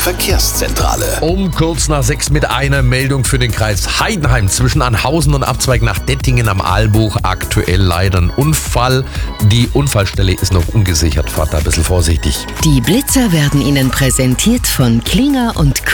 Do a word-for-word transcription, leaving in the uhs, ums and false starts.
Verkehrszentrale. Um kurz nach sechs mit einer Meldung für den Kreis Heidenheim zwischen Anhausen und Abzweig nach Dettingen am Aalbuch. Aktuell leider ein Unfall. Die Unfallstelle ist noch ungesichert. Fahrt da ein bisschen vorsichtig. Die Blitzer werden Ihnen präsentiert von Klinger und